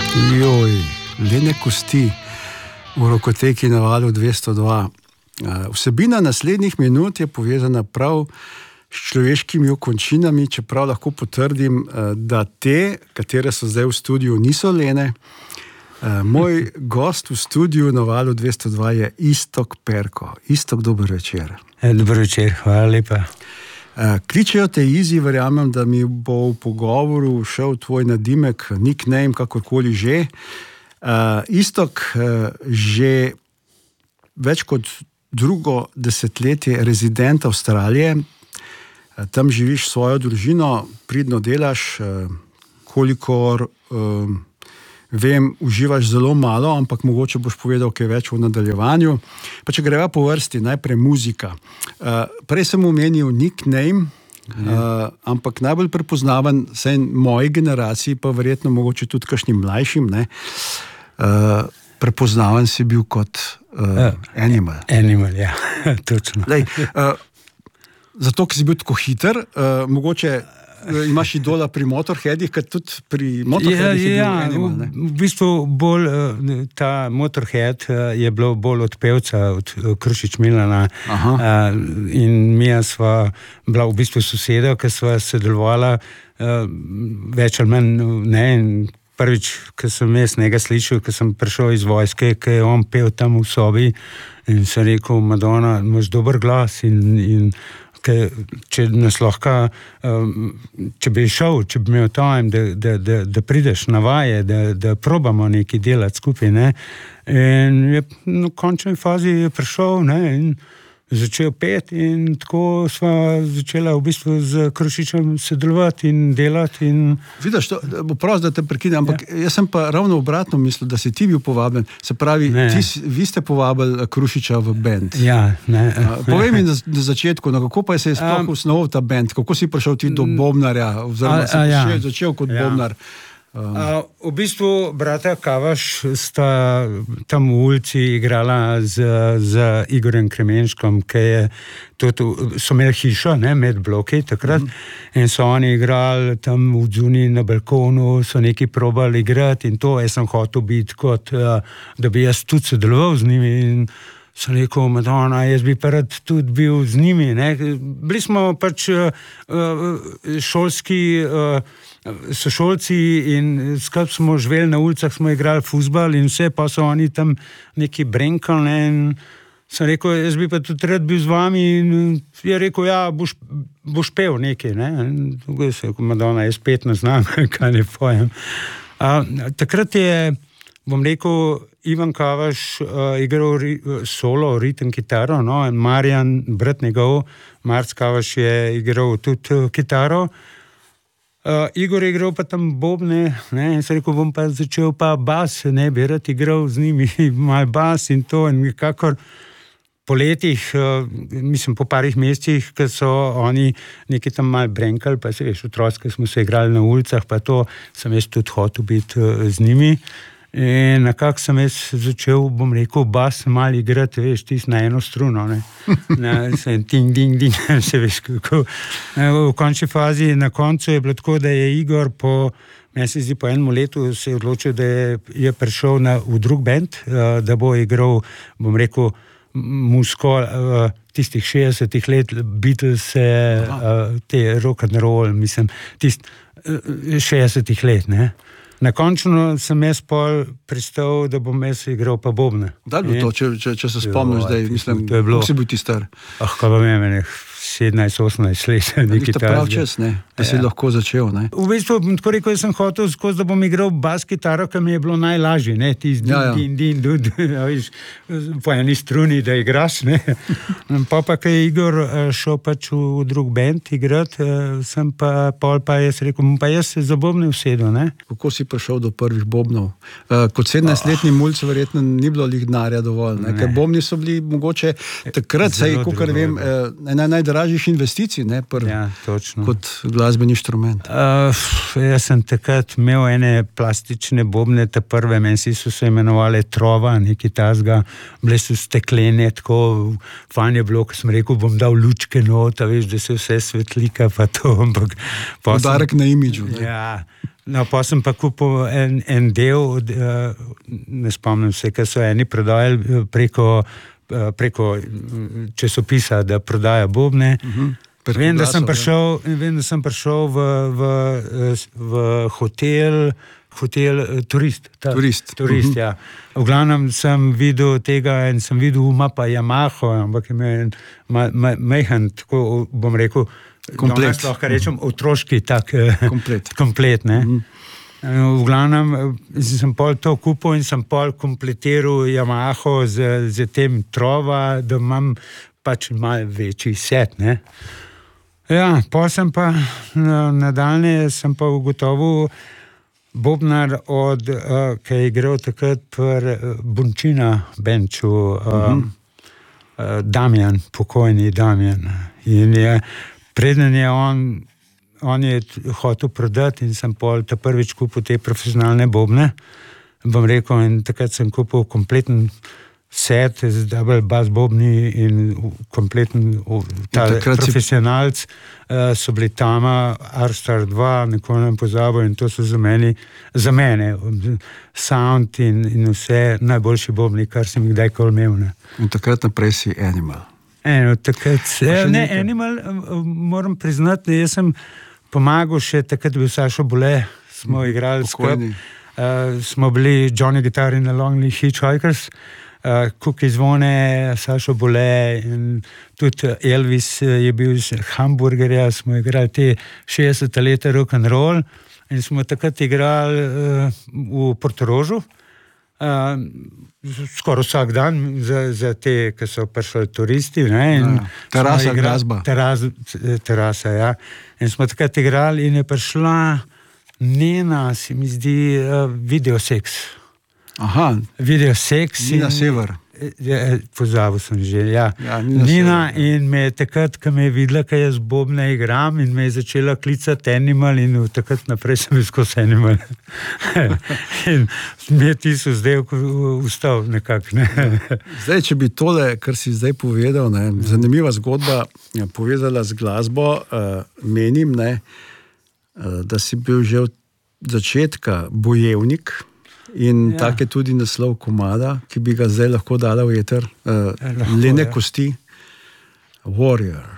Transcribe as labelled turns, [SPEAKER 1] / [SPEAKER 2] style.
[SPEAKER 1] Joj, Lene kosti v Rokoteki na valu 202. Vsebina naslednjih minut je povezana prav s človeškimi končinami, čeprav lahko potrdim, da te, katere so zdaj v studiu, niso Lene. Moj gost v studiu na valu 202 je Iztok Perko. Iztok, dober večer.
[SPEAKER 2] Dober večer, hvala lepa.
[SPEAKER 1] Kličejo te Izi, verjamem, da mi bo v pogovoru šel tvoj nadimek, nickname, kakorkoli že. Iztok, že več kot drugo desetletje rezident Avstralije, tam živiš svojo družino, pridno delaš, kolikor vem, uživaš zelo malo, ampak mogoče boš povedal kaj več v nadaljevanju. Pa če greva po vrsti, najprej muzika. Prej sem omenil nickname, ampak najbolj prepoznaven, saj moji generaciji, pa verjetno mogoče tudi kakšnim mlajšim, ne, prepoznaven si bil kot Animal.
[SPEAKER 2] Animal, ja, točno.
[SPEAKER 1] Lej, zato, ker si bil tako hiter, mogoče imaš idola pri Motorheadih, ker tudi pri Motorheadih je bil Animal, ne?
[SPEAKER 2] V bistvu bolj ta Motorhead je bilo bolj od pevca, od Krušič Milana. In Mija sva bila v bistvu soseda, ker sva sodelovala več ali manj, ne, prvič, ko sem jaz njega slišal, ko sem prišel iz vojske, ko je on pel tam v sobi in sem rekel, Madonna, imaš dober glas in če nas lahko, če bi šel, če bi imel time, da prideš na vaje, da probamo nekaj delati skupaj, ne. In je v končni fazi je prišel, ne, in začel peti in tako sva začela v bistvu z Krušičem sodelovati in delati. In
[SPEAKER 1] vidiš, to bo prost, da te prekinem, ampak jaz sem pa ravno obratno mislil, da si ti bil povabljen. Se pravi, vi ste povabili Krušiča v band.
[SPEAKER 2] Ja, ne.
[SPEAKER 1] Povej mi na začetku, kako pa se je sploh osnoval ta band? Kako si prišel ti do bobnarja? Oziroma si začel kot bobnar?
[SPEAKER 2] V bistvu brata Kavaš sta tam v ulici igrala z Igorjem Kremenškom, ki je so imeli hišo, ne, med bloki takrat, in so oni igrali tam v zuni na balkonu, so nekaj probali igrati in to, jaz sem hotel biti kot, da bi jaz tudi sodeloval z njimi in sem rekel, Madonna, jaz bi pa rad tudi bil z njimi, ne. Bili smo pač šolski sošolci in skupaj smo živeli na ulicah, smo igrali fuzbal in vse, pa so oni tam neki brenkali, ne, in sem rekel, jaz bi pa tudi rad bil z vami in je rekel, ja, boš pel nekaj, ne. In tukaj se je rekel, Madonna, jaz spet ne znam, kaj ne pojem. Takrat je, bom rekel, Ivan Kavaš igral solo, ritem kitaro, no, in Marjan, brat njegov, Marc Kavaš je igral tudi kitaro. Igor je igral pa tam bobne, ne, in sem rekel, bom pa začel pa bas, ne, bi rad igral z njimi, malo bas in to, in kakor po letih, mislim, po parih mesecih, ko so oni nekaj tam malo brenkali, pa se veš, otroci smo se igrali na ulicah, pa to sem jaz tudi hotel biti z njimi. In nekako sem jaz začel, bom rekel, bas malo igrati, veš, tisti na eno struno, ne. Ting, ding, ding, se veš, kako. V končni fazi, na koncu je bilo tako, da je Igor meni se zdi, po enem letu se je odločil, da je prišel v drug band, da bo igral, bom rekel, muziko tistih 60-ih let, Beatles, te rock and roll, mislim, 60-ih let, ne. Na končno sem jaz pol pristal, da bom jaz igral pa bobne.
[SPEAKER 1] Da bi to, če se spomniš zdaj, mislim, kako si bil ti star?
[SPEAKER 2] Kaj pa vem, 17-18 let.
[SPEAKER 1] Niste prav čas, ne? Da si lahko začel, ne?
[SPEAKER 2] V bistvu, tako rekel, jaz sem hotel skozi, da bom igral bas kitaro, ker mi je bilo najlažje, ne? Tisti din, po eni struni, da igraš, ne? Pa, ko je Igor šel pač v drug band igrat, sem pa pol pa jaz rekel, pa jaz se za bobne usedel, ne?
[SPEAKER 1] Kako si prišel do prvih bobnov? Kot 17-letni mulj verjetno ni bilo denarja dovolj, ne? Ker bobni so bili mogoče takrat, saj, kakor vem, najdražjih investicij, ne, kot glasbeni inštrument.
[SPEAKER 2] Jaz sem takrat imel ene plastične bobne, te prve, meni so se imenovali Trova, nekaj tazga, bile so steklene, tako fajn je bilo, ko sem rekel, bom dal lučke nota, veš, da se vse svetlika, pa to, ampak...
[SPEAKER 1] Podarek na imidžu, ne?
[SPEAKER 2] Ja, No, pa sem pa kupil en del, ne spomnim se, ker so eni prodajali preko časopisa, da prodaja bobne. Vem, da sem prišel v hotel Turist. Turist, ja. V glavnem sem videl tega in sem videl pa Yamaha, ampak je mehen, tako bom rekel,
[SPEAKER 1] komplet.
[SPEAKER 2] Lahko rečem, otroški tak komplet, ne.
[SPEAKER 1] Mhm.
[SPEAKER 2] V glavnem sem pol to kupil in sem pol kompletiral Yamaho z tem trova, da imam pač malo večji set, ne. Ja, pol sem pa nadaljne sem pa ugotovil bobnar ki je igral takrat Bončina benču, Damjan, pokojni Damjan. In preden je on je hotel prodati in sem pol ta prvič kupil te profesionalne bobne, bom rekel, in takrat sem kupil kompleten set z double bass bobni in kompleten profesionalc, so bili Tama, Arstar 2, nikoli ne pozabil, in to so za mene sound in vse najboljši bobni, kar sem jih kdajkoli imel. Ne.
[SPEAKER 1] In takrat naprej si Animal.
[SPEAKER 2] Animal, moram priznati, da jaz sem pomagal še takrat, bil Sašo Bole, smo igrali skupaj, smo bili Johnny Guitar in the Lonely Hitchhikers, Kuki Zvone, Sašo Bole in tudi Elvis je bil iz Hamburgerja, smo igrali te 60 leta rock and roll in smo takrat igrali v Portorožu, skoraj vsak dan za te, ki so prišli turisti, ne, in
[SPEAKER 1] terasa glasba.
[SPEAKER 2] Terasa, ja. In smo takrat igrali in je prišla Nena, se mi zdi, Videoseks.
[SPEAKER 1] Aha.
[SPEAKER 2] Videoseks.
[SPEAKER 1] Nina Sever.
[SPEAKER 2] Pozabil sem že, ja. Nina in me je takrat, ko me je videla, kaj jaz bobne igram, in me je začela klicati Animal in takrat naprej sem skozi Animal. In mi je tisto zdaj ustal nekako. Ne.
[SPEAKER 1] Zdaj, če bi tole, kar si zdaj povedal, ne, zanimiva zgodba povezala z glasbo, menim, ne, da si bil že od začetka bojevnik, in tak je tudi naslov komada, ki bi ga zdaj lahko dala v eter, Lene Kosti, Warrior.